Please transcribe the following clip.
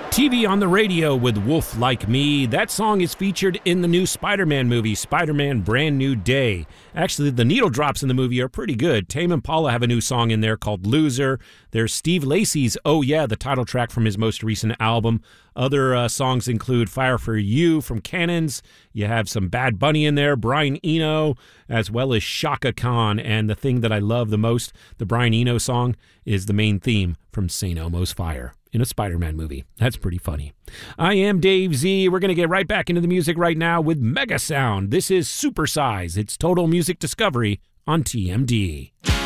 TV on the Radio with Wolf Like Me. That song is featured in the new Spider-Man movie, Spider-Man Brand New Day. Actually, the needle drops in the movie are pretty good. Tame Impala have a new song in there called Loser. There's Steve Lacy's Oh Yeah, the title track from his most recent album. Other songs include Fire for You from Cannons. You have some Bad Bunny in there, Brian Eno, as well as Shaka Khan. And the thing that I love the most, the Brian Eno song, is the main theme from St. Elmo's Fire in a Spider-Man movie. That's pretty funny. I am Dave Z. We're going to get right back into the music right now with Mega Sound. This is Supersize. It's Total Music Discovery on TMD.